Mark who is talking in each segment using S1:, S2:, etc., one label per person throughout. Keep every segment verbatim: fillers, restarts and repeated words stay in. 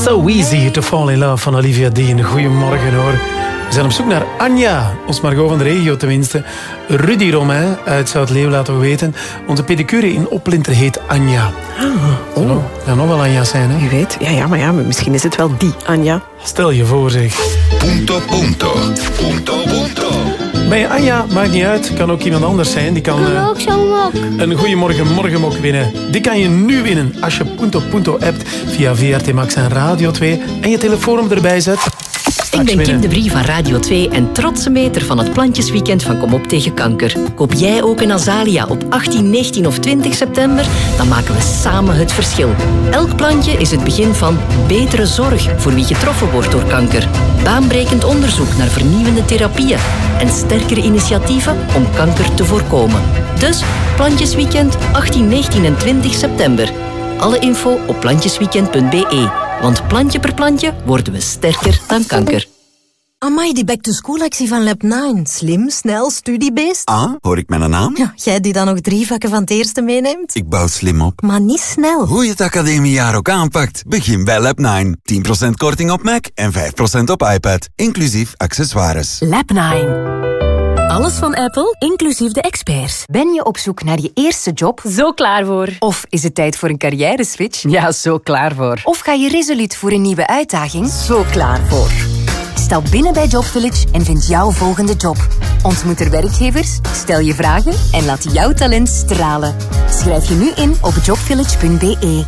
S1: So Easy to Fall in Love van Olivia Dean. Goedemorgen hoor. We zijn op zoek naar Anja, ons Margot van de regio tenminste. Rudy Romain uit Zuid-Leeuw laat ook weten. Onze pedicure in Oplinter heet Anja.
S2: Ah, oh.
S1: Er kan nog wel Anja zijn, hè?
S2: Wie weet. Ja, ja, maar ja, misschien is het wel die Anja.
S1: Stel je voor, zeg.
S3: Punto, punto. Punto, punto.
S1: Ben je Anja? Maakt niet uit. Kan ook iemand anders zijn. Die kan uh,
S4: ook zo'n mok.
S1: een Goeiemorgen Morgenmok winnen. Die kan je nu winnen als je Punto Punto appt via V R T Max en Radio twee en je telefoonnummer erbij zet.
S5: Ik ben Kim de Brie van Radio twee en trotse meter van het Plantjesweekend van Kom op tegen kanker. Koop jij ook een azalea op achttien, negentien of twintig september? Dan maken we samen het verschil. Elk plantje is het begin van betere zorg voor wie getroffen wordt door kanker. Baanbrekend onderzoek naar vernieuwende therapieën en sterkere initiatieven om kanker te voorkomen. Dus Plantjesweekend achttien, negentien en twintig september. Alle info op plantjesweekend punt b e. Want plantje per plantje worden we sterker dan kanker.
S6: Amai, die back-to-school-actie van Lab nine. Slim, snel, studiebeest.
S7: Ah, hoor ik mijn naam?
S6: Ja, jij die dan nog drie vakken van het eerste meeneemt.
S7: Ik bouw slim op.
S6: Maar niet snel.
S7: Hoe je het academiejaar ook aanpakt, begin bij Lab nine. tien procent korting op Mac en vijf procent op iPad. Inclusief accessoires.
S8: Lab nine. Alles van Apple, inclusief de experts.
S9: Ben je op zoek naar je eerste job?
S8: Zo klaar voor.
S9: Of is het tijd voor een carrière-switch?
S8: Ja, zo klaar voor.
S9: Of ga je resoluut voor een nieuwe uitdaging?
S8: Zo klaar voor.
S9: Stap binnen bij Job Village en vind jouw volgende job. Ontmoet er werkgevers, stel je vragen en laat jouw talent stralen. Schrijf je nu in op jobvillage punt b e.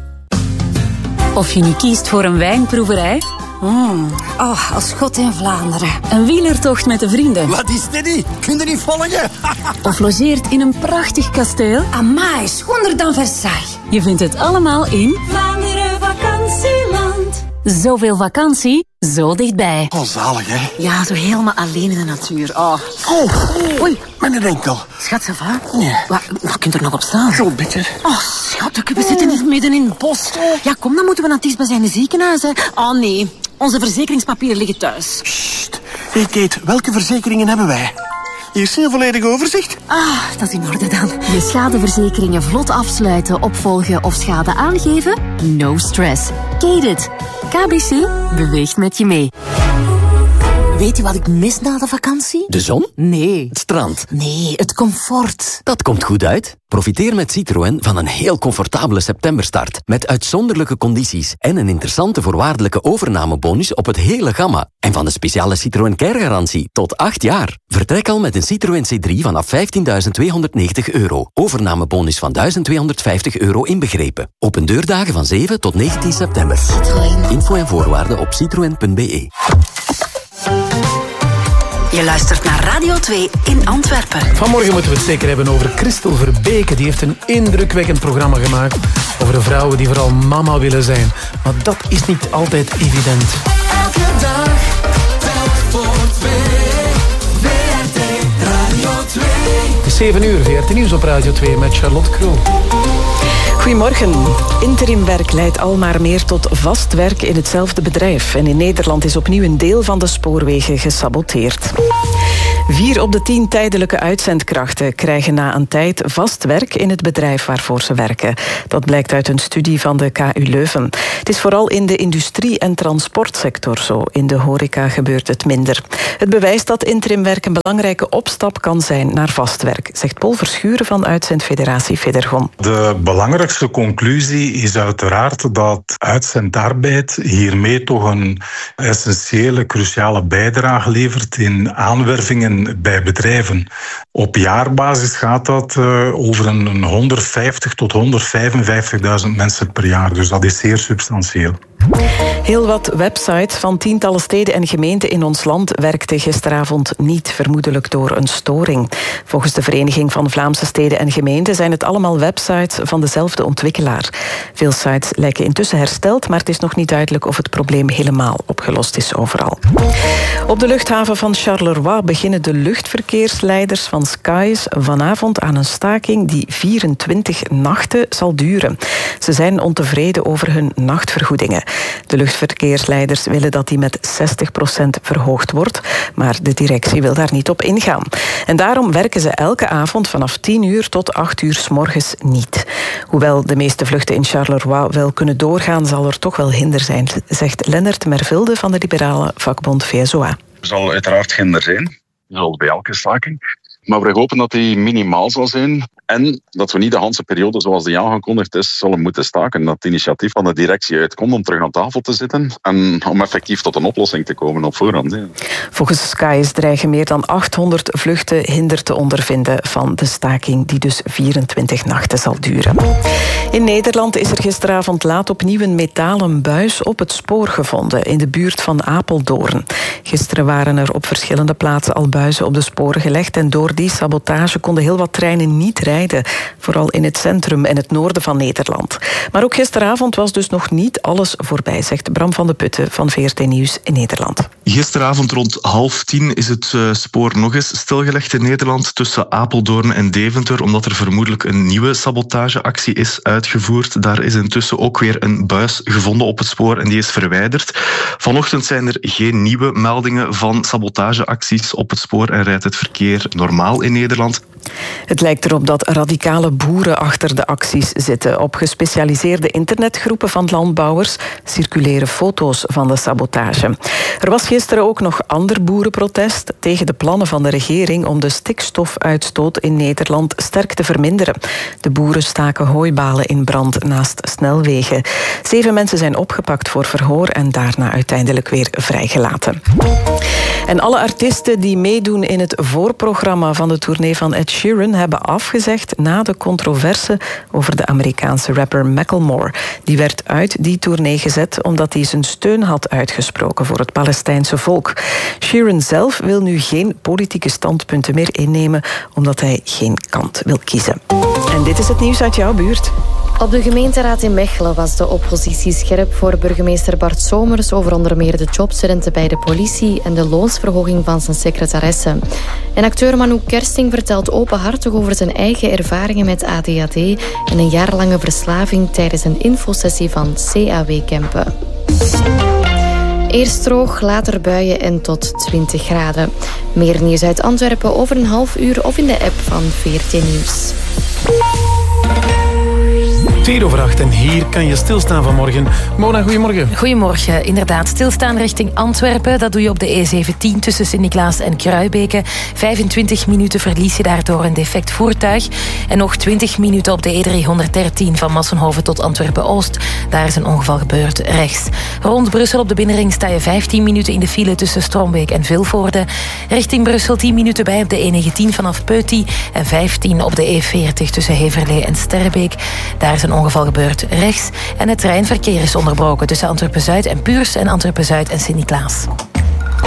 S8: Of je nu kiest voor een wijnproeverij...
S6: Mm. Oh, als God in Vlaanderen.
S8: Een wielertocht met de vrienden.
S10: Wat is dit niet? Kun je niet volgen?
S8: Of logeert in een prachtig kasteel.
S6: Amai, schoonder dan Versailles.
S8: Je vindt het allemaal in...
S6: Vlaanderen vakantieland.
S8: Zoveel vakantie, zo dichtbij.
S10: Oh, zalig, hè?
S6: Ja, zo helemaal alleen in de natuur. Oh,
S10: Oh, oei, mijn enkel.
S6: schat, ça va?
S10: Nee.
S6: Wat, wat kunt er nog op staan?
S10: Zo'n beetje.
S6: Oh, schat, we zitten hier midden in het bos. Ja, kom, dan moeten we naar het dichtstbijzijnde ziekenhuis, hè. Oh, nee. Onze verzekeringspapieren liggen thuis.
S10: Sst. Hey, Kate, welke verzekeringen hebben wij? Hier is een volledig overzicht.
S6: Ah, dat is in orde dan.
S8: Je schadeverzekeringen vlot afsluiten, opvolgen of schade aangeven? No stress. Kate K B C beweegt met je mee.
S6: Weet je wat ik mis na de vakantie?
S11: De zon?
S6: Nee.
S11: Het strand?
S6: Nee, het comfort.
S11: Dat komt goed uit. Profiteer met Citroën van een heel comfortabele septemberstart. Met uitzonderlijke condities en een interessante voorwaardelijke overnamebonus op het hele gamma. En van de speciale Citroën Care-garantie tot acht jaar. Vertrek al met een Citroën C drie vanaf vijftienduizend tweehonderdnegentig euro. Overnamebonus van duizend tweehonderdvijftig euro inbegrepen. Open deurdagen van zeven tot negentien september.
S6: Citroën.
S11: Info en voorwaarden op citroën punt b e.
S5: Je luistert naar Radio twee in Antwerpen.
S1: Vanmorgen moeten we het zeker hebben over Christel Verbeke. Die heeft een indrukwekkend programma gemaakt over de vrouwen die vooral mama willen zijn. Maar dat is niet altijd evident.
S12: Elke dag, telk voor twee. V R T Radio twee.
S1: Het is zeven uur, V R T Nieuws op Radio twee met Charlotte Kroo.
S2: Goedemorgen. Interimwerk leidt al maar meer tot vast werk in hetzelfde bedrijf. En in Nederland is opnieuw een deel van de spoorwegen gesaboteerd. Vier op de tien tijdelijke uitzendkrachten krijgen na een tijd vast werk in het bedrijf waarvoor ze werken. Dat blijkt uit een studie van de K U Leuven. Het is vooral in de industrie- en transportsector zo. In de horeca gebeurt het minder. Het bewijst dat interimwerk een belangrijke opstap kan zijn naar vast werk, zegt Paul Verschuren van Uitzendfederatie Federgon.
S13: De belangrijkste conclusie is uiteraard dat uitzendarbeid hiermee toch een essentiële, cruciale bijdrage levert in aanwervingen bij bedrijven. Op jaarbasis gaat dat uh, over een honderdvijftig tot honderdvijfenvijftigduizend mensen per jaar. Dus dat is zeer substantieel.
S2: Heel wat websites van tientallen steden en gemeenten in ons land werkten gisteravond niet, vermoedelijk door een storing. Volgens de Vereniging van Vlaamse Steden en Gemeenten zijn het allemaal websites van dezelfde ontwikkelaar. Veel sites lijken intussen hersteld, maar het is nog niet duidelijk of het probleem helemaal opgelost is overal. Op de luchthaven van Charleroi beginnen de luchtverkeersleiders van Skies vanavond aan een staking die vierentwintig nachten zal duren. Ze zijn ontevreden over hun nachtvergoedingen. De luchtverkeersleiders willen dat die met zestig procent verhoogd wordt, maar de directie wil daar niet op ingaan. En daarom werken ze elke avond vanaf tien uur tot acht uur 's morgens niet. Hoewel de meeste vluchten in Charleroi wel kunnen doorgaan, zal er toch wel hinder zijn, zegt Lennart Mervilde van de liberale vakbond V S O A.
S4: Er zal uiteraard hinder zijn, zoals bij elke staking. Maar we hopen dat die minimaal zal zijn en dat we niet de hele periode zoals die aangekondigd is zullen moeten staken. Dat het initiatief van de directie uitkomt om terug aan tafel te zitten en om effectief tot een oplossing te komen op voorhand. Ja.
S2: Volgens Skyes dreigen meer dan achthonderd vluchten hinder te ondervinden van de staking die dus vierentwintig nachten zal duren. In Nederland is er gisteravond laat opnieuw een metalen buis op het spoor gevonden in de buurt van Apeldoorn. Gisteren waren er op verschillende plaatsen al buizen op de sporen gelegd en door die sabotage konden heel wat treinen niet rijden, vooral in het centrum en het noorden van Nederland. Maar ook gisteravond was dus nog niet alles voorbij, zegt Bram van de Putten van V R T Nieuws in Nederland.
S14: Gisteravond rond half tien is het uh, spoor nog eens stilgelegd in Nederland tussen Apeldoorn en Deventer, omdat er vermoedelijk een nieuwe sabotageactie is uitgevoerd. Daar is intussen ook weer een buis gevonden op het spoor en die is verwijderd. Vanochtend zijn er geen nieuwe meldingen van sabotageacties op het spoor en rijdt het verkeer normaal in Nederland.
S2: Het lijkt erop dat radicale boeren achter de acties zitten. Op gespecialiseerde internetgroepen van landbouwers circuleren foto's van de sabotage. Er was gisteren ook nog ander boerenprotest tegen de plannen van de regering om de stikstofuitstoot in Nederland sterk te verminderen. De boeren staken hooibalen in brand naast snelwegen. Zeven mensen zijn opgepakt voor verhoor en daarna uiteindelijk weer vrijgelaten. En alle artiesten die meedoen in het voorprogramma van de tournee van Ed Sheeran hebben afgezegd na de controverse over de Amerikaanse rapper Macklemore. Die werd uit die tournee gezet omdat hij zijn steun had uitgesproken voor het Palestijnse volk. Sheeran zelf wil nu geen politieke standpunten meer innemen omdat hij geen kant wil kiezen. En dit is het nieuws uit jouw buurt.
S15: Op de gemeenteraad in Mechelen was de oppositie scherp voor burgemeester Bart Somers over onder meer de jobcenten bij de politie en de loonsverhoging van zijn secretaresse. En acteur Manu Kersting vertelt openhartig over zijn eigen ervaringen met A D H D en een jarenlange verslaving tijdens een infosessie van C A W-Kempen. Eerst droog, later buien en tot twintig graden. Meer nieuws uit Antwerpen over een half uur of in de app van V R T Nieuws.
S1: Vier over acht en hier kan je stilstaan vanmorgen. Mona, goedemorgen.
S16: Goedemorgen. Inderdaad, stilstaan richting Antwerpen. Dat doe je op de E zeventien tussen Sint-Niklaas en Kruibeke. vijfentwintig minuten verlies je daardoor een defect voertuig. En nog twintig minuten op de E driehonderddertien van Massenhoven tot Antwerpen-Oost. Daar is een ongeval gebeurd rechts. Rond Brussel op de binnenring sta je vijftien minuten in de file tussen Strombeek en Vilvoorde. Richting Brussel tien minuten bij op de E negentien vanaf Peuty. En vijftien op de E veertig tussen Heverlee en Sterrebeek. Daar is een ongeval gebeurd rechts. En het treinverkeer is onderbroken tussen Antwerpen-Zuid en Puurs en Antwerpen-Zuid en Sint-Niklaas.